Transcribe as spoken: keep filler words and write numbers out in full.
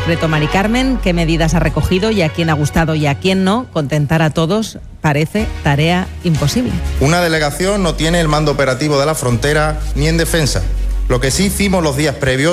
decreto, Mari Carmen, qué medidas ha recogido y a quién ha gustado y a quién no. Contentar a todos parece tarea imposible. Una delegación no tiene el mando operativo de la frontera ni en defensa. Lo que sí hicimos los días previos